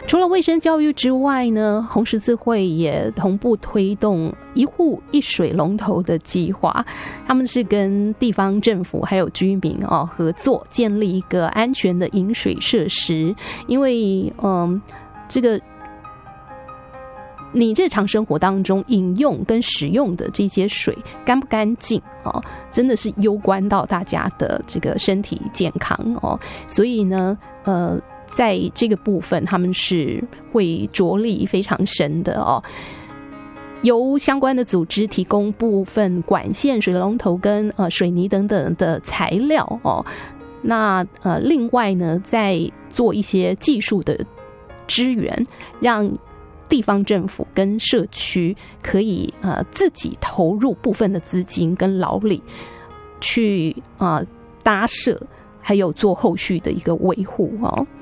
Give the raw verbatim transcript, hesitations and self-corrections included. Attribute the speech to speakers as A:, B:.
A: 除了卫生教育之外呢，红十字会也同步推动一户一水龙头的计划。他们是跟地方政府还有居民哦合作，建立一个安全的饮水设施。因为嗯，这个你日常生活当中饮用跟使用的这些水干不干净哦，真的是攸关到大家的这个身体健康哦。所以呢，呃。在这个部分他们是会着力非常深的哦，由相关的组织提供部分管线、水龙头跟呃水泥等等的材料哦。那呃另外呢，再做一些技术的支援，让地方政府跟社区可以呃自己投入部分的资金跟劳力去啊、呃、搭设，还有做后续的一个维护哦。